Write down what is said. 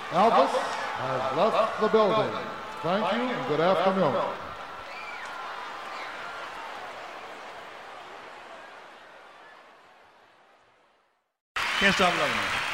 Elvis has left the building. Thank you and good afternoon. Can't stop loving you.